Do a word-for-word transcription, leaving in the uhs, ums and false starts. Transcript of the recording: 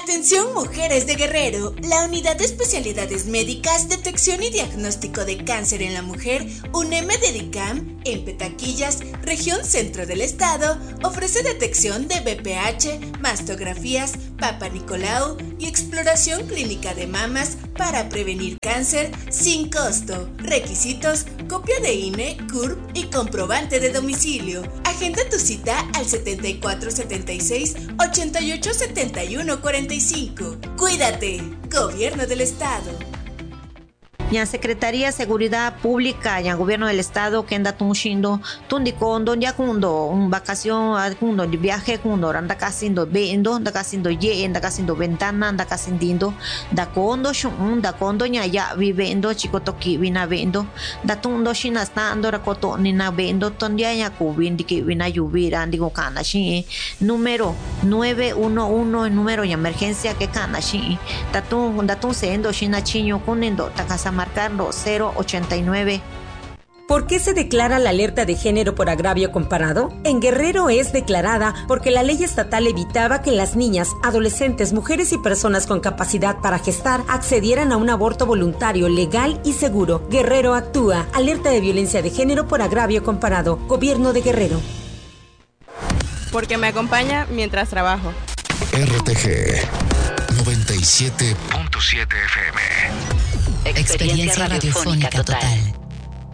Atención mujeres de Guerrero, la Unidad de Especialidades Médicas, Detección y Diagnóstico de Cáncer en la Mujer, UNEM Dedicam, en Petaquillas, región centro del estado, ofrece detección de B P H, mastografías, Papa Nicolau y exploración clínica de mamas para prevenir cáncer sin costo. Requisitos: copia de I N E, C U R P y comprobante de domicilio. Agenda tu cita al setenta y cuatro setenta y seis ochenta y ocho setenta y uno cuarenta y cinco. Cuídate, Gobierno del Estado. Ya Secretaría de Seguridad Pública, ya Gobierno del Estado, que anda tunchindo, tundikondo, ya kundo, un vacación, kundo, de viaje, kundo, anda casindo vendo, anda casindo ye, anda casindo ventana, anda casindindo, da kondo, shun, da kondo, ya ya vivendo, chico toki, vina vendo, da tundo, shinastando, rakoto, nina vendo, tondia ya kubin, diki, vina yubira, digo kana, shi, número nueve uno uno, número de emergencia, que kana, shi, da tun, da tun sendo, shina chiño, kunendo, takasa marcando cero ochenta y nueve. ¿Por qué se declara la alerta de género por agravio comparado? En Guerrero es declarada porque la ley estatal evitaba que las niñas, adolescentes, mujeres y personas con capacidad para gestar accedieran a un aborto voluntario, legal y seguro. Guerrero actúa. Alerta de violencia de género por agravio comparado. Gobierno de Guerrero. Porque me acompaña mientras trabajo. R T G noventa y siete punto siete F M. Experiencia radiofónica total.